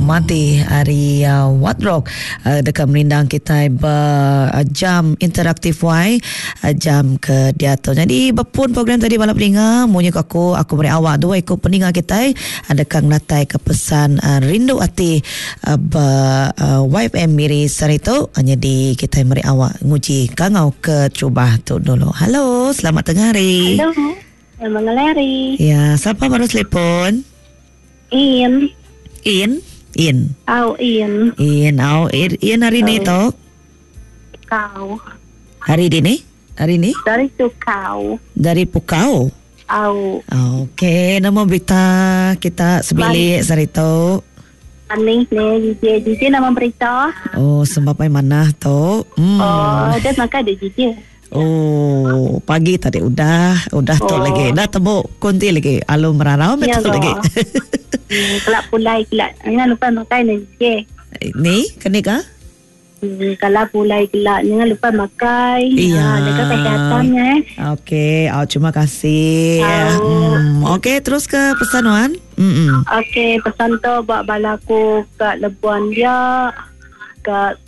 mati hari What Rock dekat merindang kita jam interaktif Y jam ke diato. Jadi berpun program tadi balap peninga munyi aku beri awak dua ikut peninga kita ada kang natai ke pesan rindu hati YFM Miri Sarito. Jadi kita beri awak nguji kangau ke cuba tu dulu. Halo, selamat tengah hari. Halo, selamat hari. Ya, siapa baru telepon? In. In hari ni tu? Kau. Hari ni? Dari tu kau. Dari Pukau? Au. Okey, nama berita kita sebilik Sarito. Ani ni DJ nama berita. Oh, sebab mana tu? Dia makan ada DJ. Oh, pagi tadi udah tu lagi. Dah tebuk kunti lagi. Alu merarau betul lagi. Kelak pulai kelak. Jangan lupa makan DJ. Ni, kenika? Kalau pulai kelak jangan lupa makan. Iya. Jaga kesehatannya. Okey, terima kasih. Okey, terus ke pesan Wan. Okey, pesan tu buat balaku kat lebuan dia, kat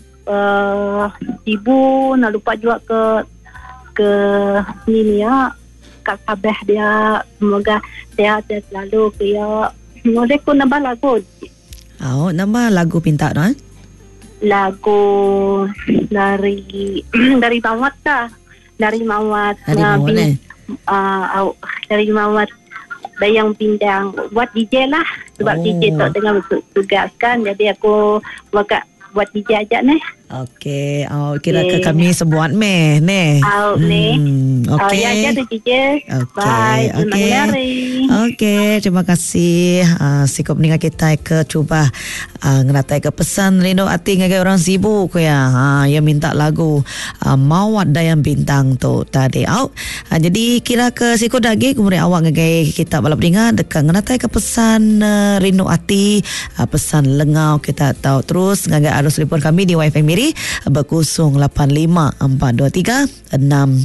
ibu, nak lupa juga ke ni ya, kat kabeh dia, semoga sihat dan selalu dia. Boleh ku nambah lagu? Nambah lagu pinta no? Lagu dari Mawat dah. Dari Mawat. Dari Mawat Bayang Bintang. Buat DJ lah. Sebab DJ tak tengah tugas kan. Jadi aku buat DJ ajak ni. Okey. Kira ke kami sebuat meh ni. Okey. Ya, ada DJ. Bye. Okey, terima kasih. Sikup ninga kita ke cuba ngeratai ke pesan rindu hati ngagai orang sibuk ya. Ia minta lagu Mawat Dayang Bintang tu tadi. Jadi kira ke sikup dagi kemudian awak ngagai kita balap ringa dekat ngeratai ke pesan rindu hati, pesan lengau kita tahu terus ngagai arus telefon kami di WiFi Miri berkosong 85 423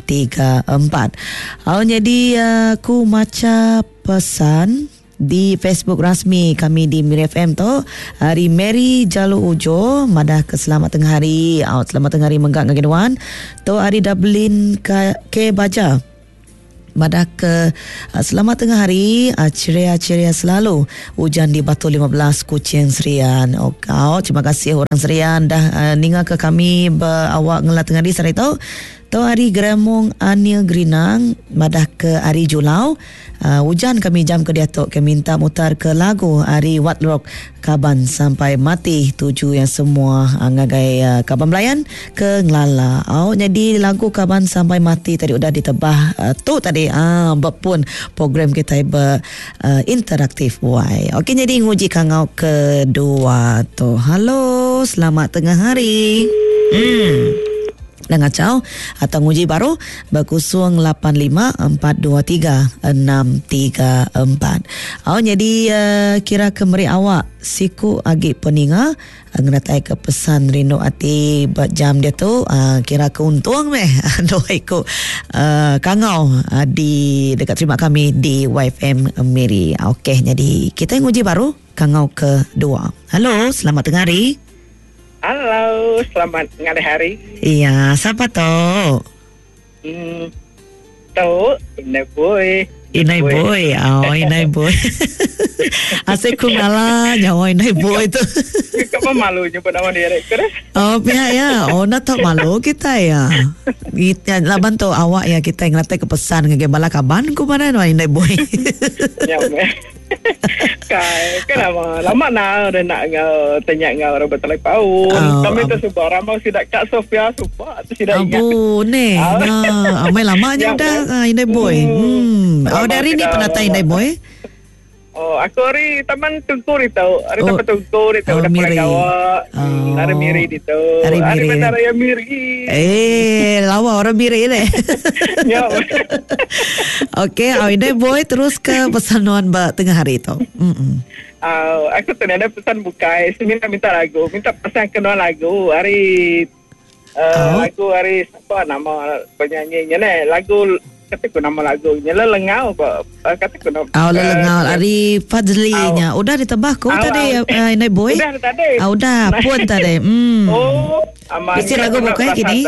634. Jadi aku maca pesan di Facebook rasmi kami di Miri FM tu. Hari Mary Jalu Ujo madah ke selamat tengah hari. Selamat tengah hari menggak ngagiduan. Tu hari Dublin ke Baja. Madah ke selamat tengah hari, ceria-ceria selalu. Hujan di Batu 15 Kuching Serian. Terima kasih orang Serian dah ninga ke kami awak ngelat tengah hari Sarito. Tu hari Gremong Anil Grinang madah ke hari Julau. Hujan kami jam ke diatok ke minta mutar ke lagu hari What Rock Kaban sampai mati tuju yang semua ngagai Kaban Melayan ke Ngelala. Jadi lagu Kaban sampai mati tadi udah ditebah tu tadi berpun program kita interaktif Y. Okey, jadi nguji kangau kedua tu. Halo, selamat tengah hari. Dan ngacau atau nguji baru berkosong 85 423 634. Jadi kira kemeri awak siku agi peninga ngeratai ke pesan rindu hati buat jam dia tu kira keuntung doa ikut kangau di dekat terima kami di YFM Miri. Okey, jadi kita nguji baru kangau kedua. Halo, selamat tengah hari. Halo, selamat tengah hari. Iya, siapa tu? Inai Boy. Inai Boy. Asyik ku ngalah nyawa Inai Boy tu. Kamu malu nyebut nama dia kan? Pihak ya. Nak tak malu kita ya. Kita laban tu awak ya kita ngeratai ke pesan ngage bala kaban ku mana Inai Boy. Ya. Kenapa lama nak tanya ngau orang bertelefon. Kami tu sebab ramai sidak Kak Sofia sebab sidak ingat. Ni. Amai lamanya dah Inai Boy. Dari ni pernah tanya Inai Boy? Aku hari Taman Tungku itu. Hari Taman Tungku itu udah pernah gawak. Hari Miri itu. Hari Bandar Raya Miri. Lawa orang Miri ni. Ya. Okey, Inai Boy terus ke pesanuan tengah hari itu. Aku ternyata pesan bukai. Minta lagu. Minta pesan kenal lagu. Hari lagu hari siapa nama penyanyinya ni? Lagu kata ku nama lagunya Lelengau kata ku nama. Lelengau Ari Fadlinya. Udah ditebah kau tadi Inai Boy? Udah tadi. Udah pun tadi. Isi lagu bukannya gini.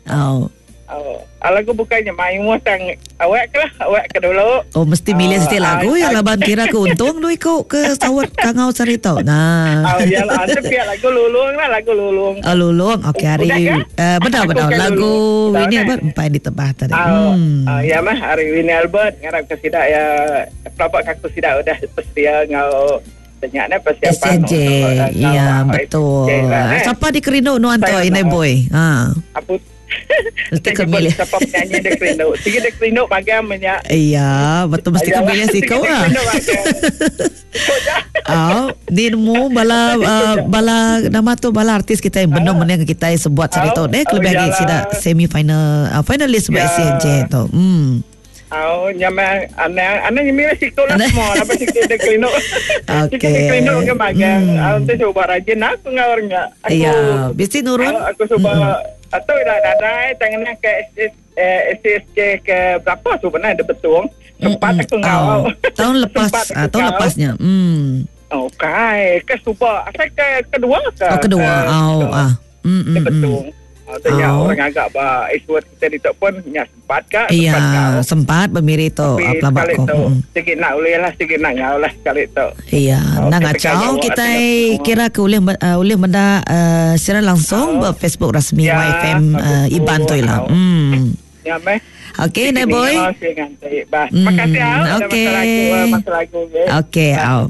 Lagu bukannya main musang awak ke dulu. Mesti milih setiap lagu yang laban kira ke untung lu ikut ke sawat Kangau Sarito. Nah. Iyalah ada pihak lagu Lulung. Lulung. Okey hari benar lagu ini apa empat ditebah tadi. Ya mah hari ini Albert ngarap ke sidak ya kelompok kaku sidak udah setia ngau senyaknya persiapan. SCJ. Iya betul. Siapa di Kerino nuanto Inai Boy? Apa mesti kemilih siapa penyanyi dek Rino sikit dek Rino bagam banyak. Iya betul mesti kemilih si kau dinmu bala nama tu bala artis kita yang benar-benar kita sebuat cerita dek lebih lagi sudah semi final finalist buat SCJ tu. Nyama anak nyamil sikit lah semua apa sikit dek Rino. Sikit dek Rino ke bagang. Aku coba rajin aku ngawarnya. Iya mesti nurun. Aku coba atau dah tangannya ke SSK ke berapa tu benar ada betul sempat aku ngawal tahun lepasnya okey ke super asal ke kedua betul tanya orang agak Iswat kita di tak pun sempat kak sempat bermiri tu pelabak ko sikit nak ngau lah kali tu nak ngacau kita kira ke boleh benda secara langsung Facebook rasmi YFM Iban tu lah ya meh. Okey, Inai Boy. Terima kasih masa lagu. Okey,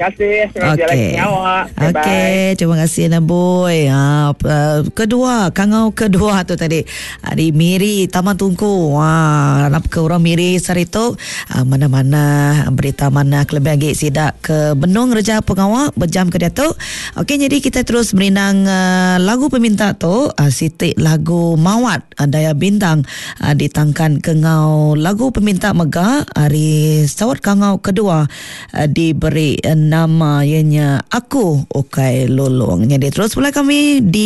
terima kasih Inai Boy. Kedua, Kangau kedua tu tadi. Di Miri Taman Tungku. Nak ke orang Miri Sarito. Mana-mana berita mana kelebih lagi sidak ke Benung Reja Pengawak berjam ke Datuk. Okey, jadi kita terus merinang lagu peminta tu Siti lagu Mawat Daya Bintang ditangkan ke lagu peminta megah hari sawat Kangau kedua diberi nama ianya Aku Okai Lulung. Jadi terus pula kami di